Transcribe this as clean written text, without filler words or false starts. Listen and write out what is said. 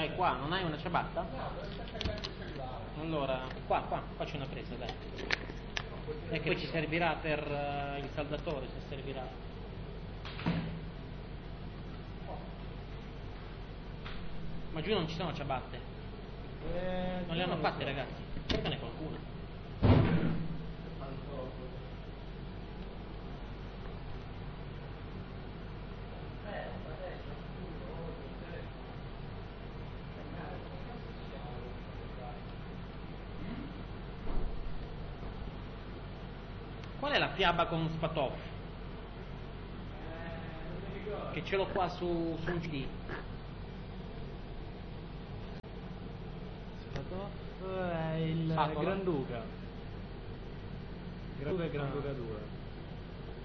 hai qua, non hai una ciabatta? No, sta caricando il cellulare. Allora, qua c'è una presa, dai. E che poi ci servirà per il saldatore, se servirà. Ma giù non ci sono ciabatte? Non le hanno fatte, ragazzi? Cercane qualcuna. Qual è la fiaba con Spatov? Che ce l'ho qua su un CD. Spatov è il Fatolo. Granduca. Granduca e Granduca 2.